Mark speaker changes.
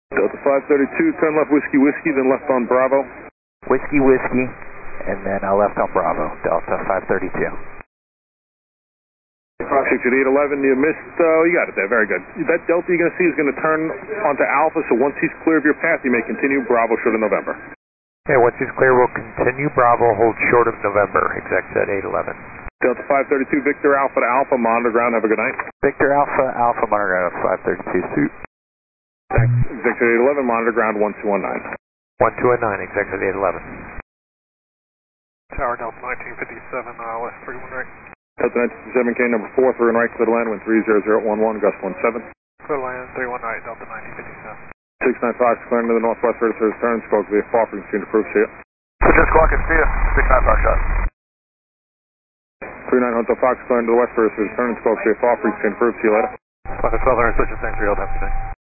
Speaker 1: Delta 532, turn left Whiskey Whiskey, then left on Bravo.
Speaker 2: Whiskey Whiskey, and then left on Bravo, Delta 532.
Speaker 1: 68811, you missed, you got it there, very good. That Delta you're going to see is going to turn onto Alpha, so once he's clear of your path, you may continue Bravo short of November.
Speaker 2: Okay, once he's clear, we'll continue Bravo, hold short of November, exec said 811.
Speaker 1: Delta 532, Victor Alpha to Alpha, monitor ground, have a good night.
Speaker 2: Victor Alpha, Alpha, monitor ground 532, suit.
Speaker 1: Thanks. Victor 811, monitor ground 1219.
Speaker 2: 1219, exec said 811.
Speaker 3: Tower Delta 1957, west 31 right.
Speaker 1: Delta 1957, K number 4, through and right, clear to land, wind 30011, gust 17.
Speaker 3: Clear to land, 31 right, Delta 1957.
Speaker 1: 695, clearing to the northwest, ready for his turn, squawk via far frequency to proof, see ya.
Speaker 4: Just squawking, see ya. 695 shot.
Speaker 1: 39 Hotel Fox, clearing to the west, ready for his turn, squawk via far frequency to proof, see you later.
Speaker 3: Fox 1200, switch to Sanctuary, have a good night.